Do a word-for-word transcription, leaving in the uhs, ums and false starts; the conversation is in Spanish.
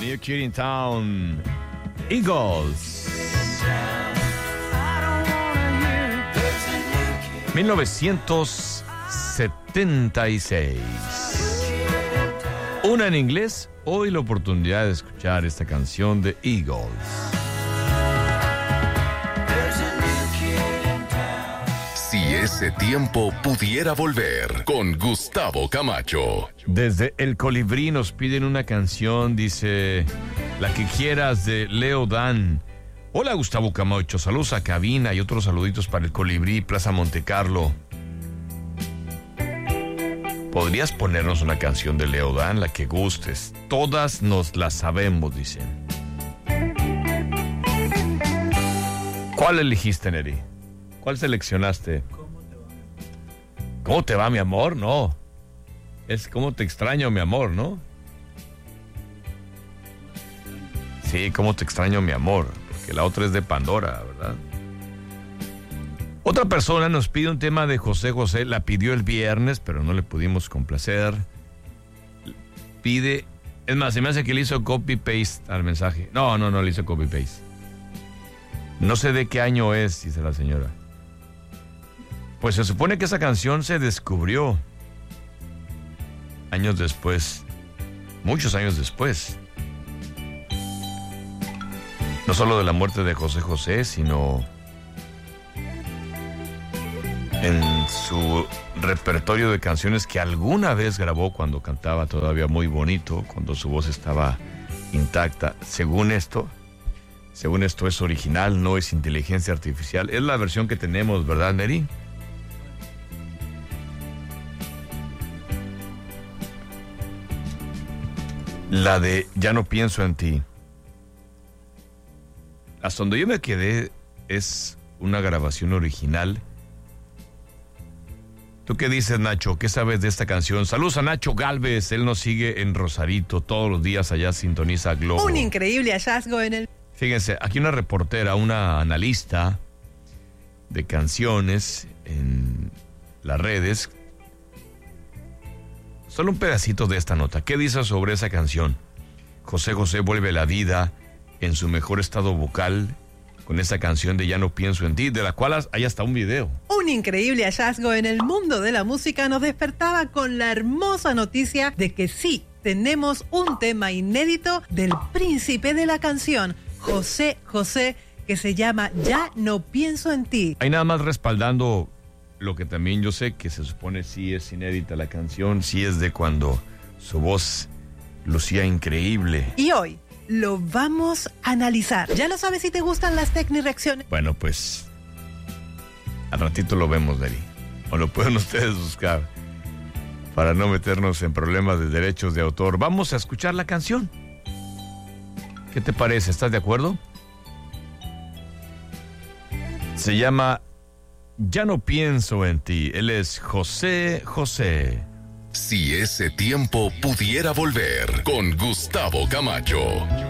New Kid in Town, Eagles. mil novecientos setenta y seis. Una en inglés, hoy la oportunidad de escuchar esta canción de Eagles. Si ese tiempo pudiera volver, con Gustavo Camacho. Desde El Colibrí nos piden una canción, dice, la que quieras, de Leo Dan. Hola, Gustavo Camacho, saludos a cabina y otros saluditos para El Colibrí, Plaza Montecarlo. ¿Podrías ponernos una canción de Leo Dan, la que gustes? Todas nos la sabemos, dicen. ¿Cuál elegiste, Neri? ¿Cuál seleccionaste? ¿Cómo te va, mi amor? No. Es ¿Cómo te extraño, mi amor? ¿No? Sí, ¿Cómo te extraño, mi amor? Porque la otra es de Pandora, ¿verdad? Otra persona nos pide un tema de José José. La pidió el viernes, pero no le pudimos complacer. Pide... Es más, se me hace que le hizo copy-paste al mensaje. No, no, no le hizo copy-paste. No sé de qué año es, dice la señora. Pues se supone que esa canción se descubrió años después, muchos años después. No solo de la muerte de José José, sino en su repertorio de canciones que alguna vez grabó cuando cantaba todavía muy bonito, cuando su voz estaba intacta. Según esto, según esto es original, no es inteligencia artificial. Es la versión que tenemos, ¿verdad, Neri? La de Ya no pienso en ti. Hasta donde yo me quedé es una grabación original. ¿Tú qué dices, Nacho? ¿Qué sabes de esta canción? Saludos a Nacho Galvez, él nos sigue en Rosarito todos los días, allá sintoniza Globo. Un increíble hallazgo en el... Fíjense, aquí una reportera, una analista de canciones en las redes. Solo un pedacito de esta nota. ¿Qué dice sobre esa canción? José José vuelve a la vida en su mejor estado vocal con esa canción de Ya no pienso en ti, de la cual hay hasta un video. Un increíble hallazgo en el mundo de la música nos despertaba con la hermosa noticia de que sí, tenemos un tema inédito del príncipe de la canción, José José, que se llama Ya no pienso en ti. Hay nada más respaldando lo que también yo sé, que se supone sí es inédita la canción, sí es de cuando su voz lucía increíble. Y hoy lo vamos a analizar. Ya lo sabes si te gustan las tecnireacciones. Bueno, pues al ratito lo vemos, Dari. O lo pueden ustedes buscar para no meternos en problemas de derechos de autor. Vamos a escuchar la canción. ¿Qué te parece? ¿Estás de acuerdo? Se llama Ya no pienso en ti. Él es José José. Si ese tiempo pudiera volver, con Gustavo Camacho.